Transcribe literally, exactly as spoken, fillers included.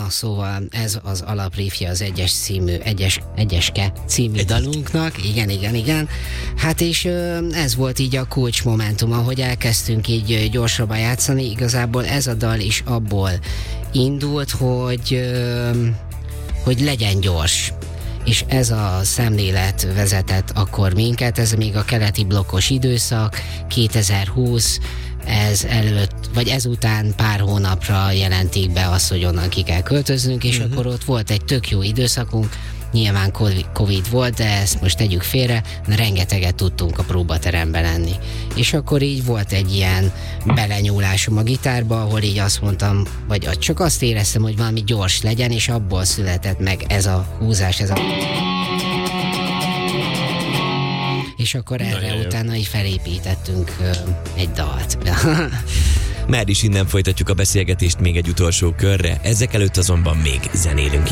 Na szóval ez az alapriffje az egyes című, egyes, egyeske című Egy. dalunknak. Igen, igen, igen. Hát és ez volt így a kulcsmomentum, ahogy elkezdtünk így gyorsabban játszani. Igazából ez a dal is abból indult, hogy, hogy legyen gyors. És ez a szemlélet vezetett akkor minket, ez még a keleti blokkos időszak, kétezer-húsz, ez előtt, vagy ezután pár hónapra jelentik be azt, hogy onnan ki kell költöznünk, és uh-huh. akkor ott volt egy tök jó időszakunk, nyilván Covid volt, de ezt most tegyük félre, rengeteget tudtunk a próbateremben lenni. És akkor így volt egy ilyen belenyúlásom a gitárba, ahol így azt mondtam, vagy csak azt éreztem, hogy valami gyors legyen, és abból született meg ez a húzás, ez a... És akkor erre Na, utána így felépítettünk ö, egy dalt. Már is innen folytatjuk a beszélgetést még egy utolsó körre, ezek előtt azonban még zenélünk.